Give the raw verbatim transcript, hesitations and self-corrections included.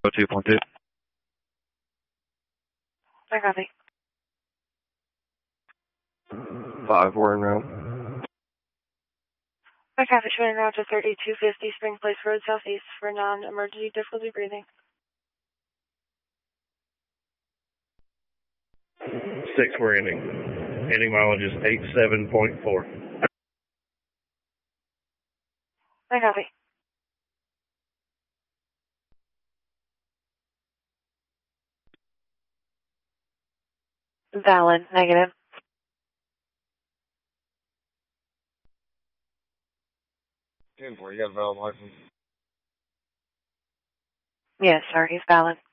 two point two. I copy. five four in round. I copy. Showing now to thirty-two fifty Spring Place Road Southeast for non-emergency difficulty breathing. Six, we're ending. Ending mileage is eight seven point four. I copy. Valid. Negative. ten four, you got a valid license? Yes, sir. He's valid.